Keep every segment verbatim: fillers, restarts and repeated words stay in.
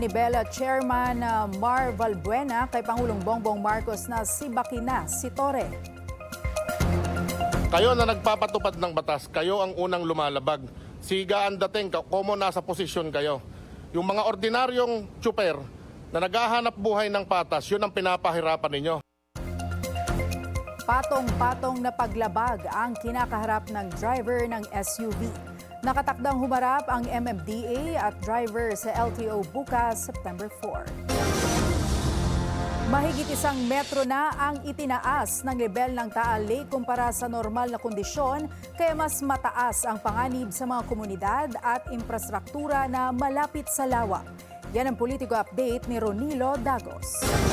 Ni Bella Chairman uh, Mar Valbuena kay Pangulong Bongbong Marcos na si Bakina si Torre. Kayo na nagpapatupad ng batas, kayo ang unang lumalabag. Siga ang dating, komo nasa posisyon kayo. Yung mga ordinaryong tsuper na naghahanap buhay ng patas, yun ang pinapahirapan ninyo. Patong-patong na paglabag ang kinakaharap ng driver ng S U V. Nakatakdang humarap ang M M D A at driver sa L T O bukas, September four. Mahigit isang metro na ang itinaas ng level ng Taal Lake kumpara sa normal na kondisyon, kaya mas mataas ang panganib sa mga komunidad at infrastruktura na malapit sa lawa. Yan ang politiko update ni Ronilo Dagos.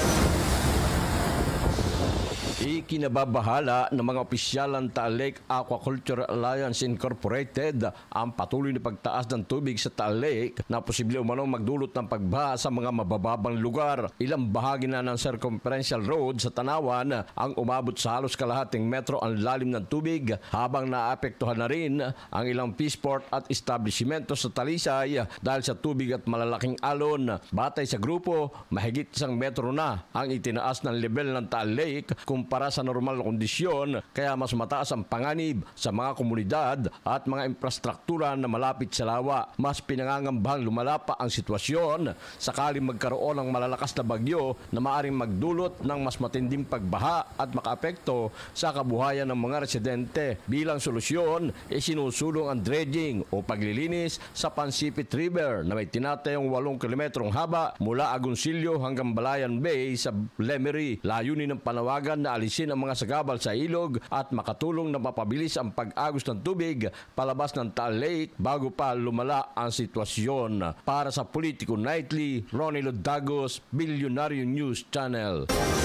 Ikinababahala ng mga opisyal ng Taal Lake Aquaculture Alliance Incorporated ang patuloy na pagtaas ng tubig sa Taal Lake na posible umanong magdulot ng pagbaha sa mga mabababang lugar. Ilang bahagi na ng circumferential road sa Tanawan ang umabot sa halos kalahating metro ang lalim ng tubig, habang naapektuhan na rin ang ilang fishport at establishmento sa Talisay dahil sa tubig at malalaking alon. Batay sa grupo, mahigit isang metro na ang itinaas ng level ng Taal Lake kumpara sa normal na kondisyon, kaya mas mataas ang panganib sa mga komunidad at mga infrastruktura na malapit sa lawa. Mas pinangangambahang lumala pa ang sitwasyon sakaling magkaroon ng malalakas na bagyo na maaaring magdulot ng mas matinding pagbaha at makaapekto sa kabuhayan ng mga residente. Bilang solusyon, isinusulong ang dredging o paglilinis sa Pansipit River na may tinatayong walong kilometrong haba mula Agoncillo hanggang Balayan Bay sa Lemery. Layunin ng panawagan na alisin ang mga sagabal sa ilog at makatulong na mapabilis ang pag-agos ng tubig palabas ng Taal Lake bago pa lumala ang sitwasyon. Para sa Politico Nightly, Ronilo Dagos, Bilyonaryo News Channel.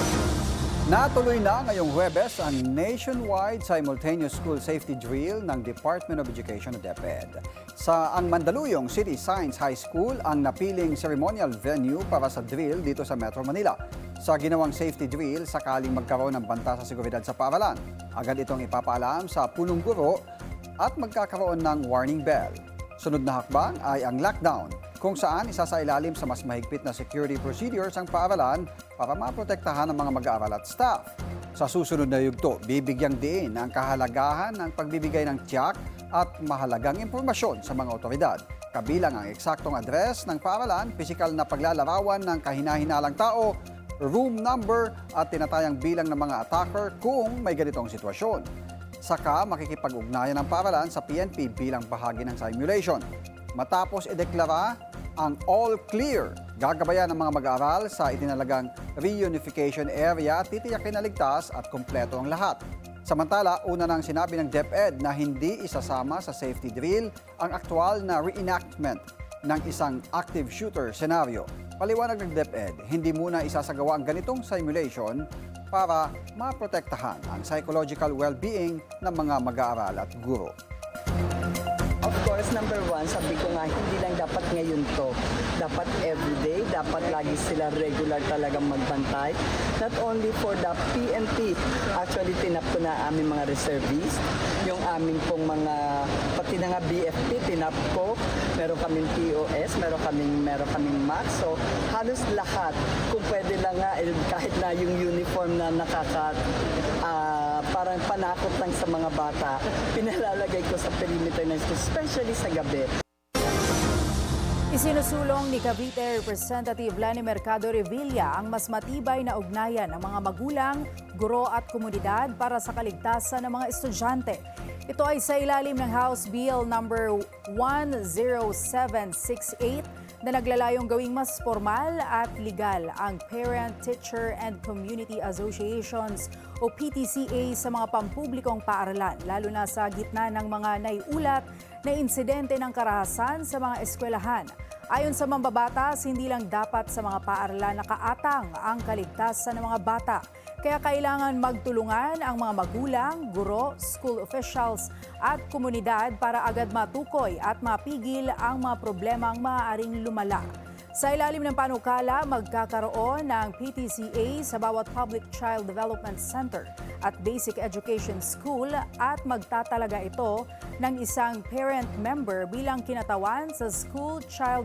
Natuloy na ngayong Huwebes ang nationwide simultaneous school safety drill ng Department of Education o DepEd. Sa ang Mandaluyong City Science High School ang napiling ceremonial venue para sa drill dito sa Metro Manila. Sa ginawang safety drill, sakaling magkaroon ng banta sa seguridad sa paaralan, agad itong ipapaalam sa punong guro at magkakaroon ng warning bell. Sunod na hakbang ay ang lockdown, kung saan isasailalim sa mas mahigpit na security procedures ang paaralan para maprotektahan ang mga mag-aaral at staff. Sa susunod na yugto, bibigyang diin ang kahalagahan ng pagbibigay ng tiyak at mahalagang impormasyon sa mga otoridad. Kabilang ang eksaktong address ng paaralan, pisikal na paglalarawan ng kahinahinalang tao, room number at tinatayang bilang ng mga attacker kung may ganitong sitwasyon. Saka makikipag-ugnayan ng paaralan sa P N P bilang bahagi ng simulation. Matapos ideklara ang all clear, gagabayan ng mga mag-aaral sa itinalagang reunification area at titiyakin na ligtas at kumpleto ang lahat. Samantala, una nang sinabi ng DepEd na hindi isasama sa safety drill ang aktual na reenactment ng isang active shooter scenario. Paliwanag ng DepEd, hindi muna isasagawa ang ganitong simulation para maprotektahan ang psychological well-being ng mga mag-aaral at guro. Of course, number one, sabi ko nga, hindi lang dapat ngayon to. Dapat everyday, dapat lagi sila regular talagang magbantay. Not only for the P N P, actually tinap ko na aming mga reservists, yung aming pong mga, pati na nga B F P, tinap ko, meron kaming P O S, meron kaming, meron kaming M A C. So, halos lahat, kung pwede lang nga, eh, kahit na yung uniform na nakaka, uh, parang panakot lang sa mga bata, pinalalagay ko sa perimeter ng school, especially sa gabi. Isinusulong ni Cavite Representative Lani Mercado Revilla ang mas matibay na ugnayan ng mga magulang, guro at komunidad para sa kaligtasan ng mga estudyante. Ito ay sa ilalim ng House Bill number one oh seven six eight na naglalayong gawing mas formal at legal ang Parent, Teacher and Community Associations o P T C A sa mga pampublikong paaralan, lalo na sa gitna ng mga naiulat na insidente ng karahasan sa mga eskwelahan. Ayon sa mambabatas, hindi lang dapat sa mga paaralan nakaatang ang kaligtasan ng mga bata. Kaya kailangan magtulungan ang mga magulang, guro, school officials at komunidad para agad matukoy at mapigil ang mga problemang maaaring lumala. Sa ilalim ng panukala, magkakaroon ng P T C A sa bawat Public Child Development Center at Basic Education School at magtatalaga ito ng isang parent member bilang kinatawan sa School Child